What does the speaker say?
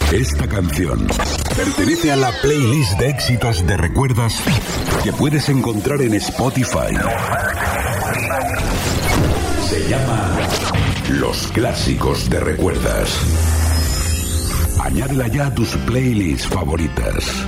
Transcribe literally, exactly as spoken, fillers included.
Esta canción pertenece a la playlist de éxitos de Recuerdas que puedes encontrar en Spotify. Se llama Los Clásicos de Recuerdas. Añádela ya a tus playlists favoritas.